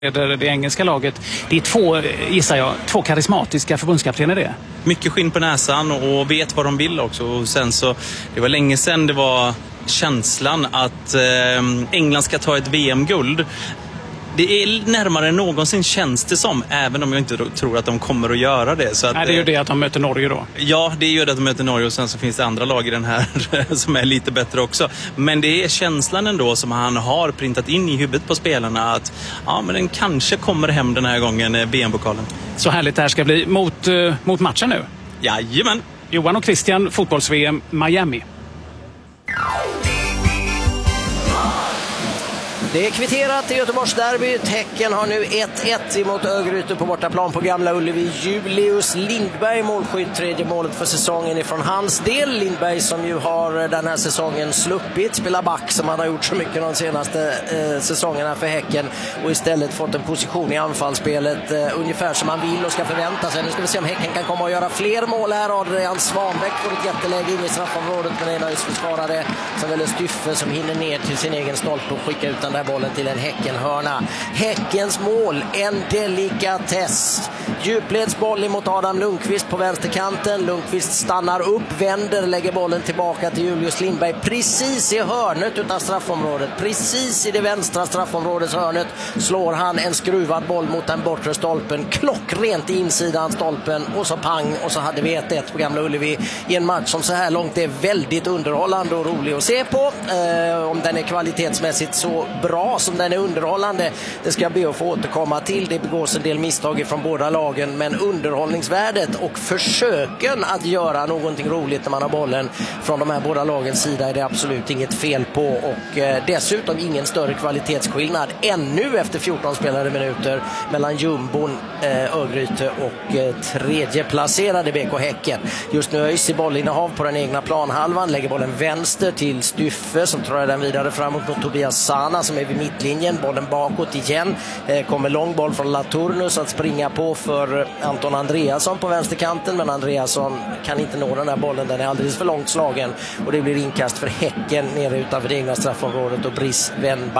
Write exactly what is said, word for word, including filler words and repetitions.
Det engelska laget. Det är två, gissar jag, två karismatiska förbundskaptener det. Mycket skinn på näsan och vet vad de vill också. Och sen så, det var länge sedan det var känslan att eh, England ska ta ett V M-guld. Det är närmare än någonsin, känns det som, även om jag inte tror att de kommer att göra det. Så att, Nej, det är ju det att de möter Norge då. Ja, det är ju det att de möter Norge och sen så finns det andra lag i den här som är lite bättre också. Men det är känslan ändå som han har printat in i huvudet på spelarna att ja, men den kanske kommer hem den här gången, V M-pokalen. Så härligt det här ska bli mot, uh, mot matchen nu. Jajamän. Johan och Christian, fotbolls-V M, Miami. Det är kvitterat i Göteborgsderbyt. Häcken har nu ett ett emot Örgryte på bortaplan på Gamla Ullevi. Julius Lindberg målskytt, tredje målet för säsongen ifrån hans del. Lindberg som ju har den här säsongen sluppit spela back som han har gjort så mycket de senaste eh, säsongerna för Häcken och istället fått en position i anfallsspelet eh, ungefär som han vill och ska förvänta sig. Nu ska vi se om Häcken kan komma och göra fler mål här. Adrian Svanbäck får ett jätteläge in i straffområdet men är nöjsförsvarare som väl är Styffe som hinner ner till sin egen stolpe och skickar ut den där bollen till en Häckenhörna. Häckens mål, en delikatess. Djupledsboll mot Adam Lundqvist på vänsterkanten. Lundqvist stannar upp, vänder, lägger bollen tillbaka till Julius Lindberg precis i hörnet utav straffområdet. Precis i det vänstra straffområdets hörnet slår han en skruvad boll mot den bortre stolpen. Klockrent i insidan stolpen och så pang och så hade vi ett ett på Gamla Ullevi i en match som så här långt är väldigt underhållande och rolig att se på. Eh, om den är kvalitetsmässigt så bra som den är underhållande, det ska jag be att få återkomma till. Det begås en del misstag från båda lagen, men underhållningsvärdet och försöken att göra någonting roligt när man har bollen från de här båda lagens sida är det absolut inget fel på och eh, dessutom ingen större kvalitetsskillnad ännu efter fjorton spelade minuter mellan jumbon eh, Örgryte och eh, tredje placerade B K Häcken. Just nu höjs i bollinnehav på den egna planhalvan, lägger bollen vänster till Styffe som tror jag den vidare framåt mot Tobias Sana som är vid mittlinjen, bollen bakåt igen, eh, kommer lång boll från Laturnus att springa på för Anton Andreasson på vänsterkanten, men Andreasson kan inte nå den här bollen, den är alldeles för långt slagen och det blir inkast för Häcken nere utanför det egna straffområdet och Brice Wennbach